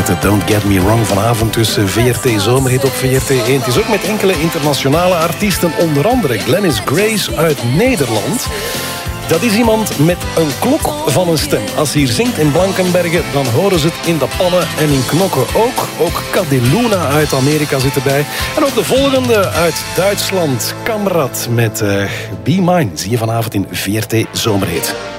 heette Don't Get Me Wrong vanavond tussen VRT Zomerhit op VRT 1. Het is ook met enkele internationale artiesten, onder andere Glennis Grace uit Nederland. Dat is iemand met een klok van een stem. Als hij hier zingt in Blankenbergen, dan horen ze het in de pannen en in knokken ook. Ook Cadeluna uit Amerika zit erbij. En ook de volgende uit Duitsland, Kamrat met Be Mine. Zie je vanavond in VRT Zomerhit.